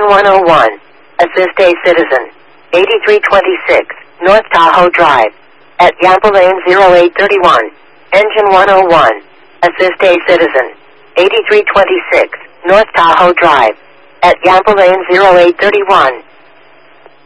Engine 101. Assist a citizen. 8326, North Tahoe Drive. At Yampa Lane 0831. Engine 101. Assist a citizen. 8326, North Tahoe Drive. At Yampa Lane 0831.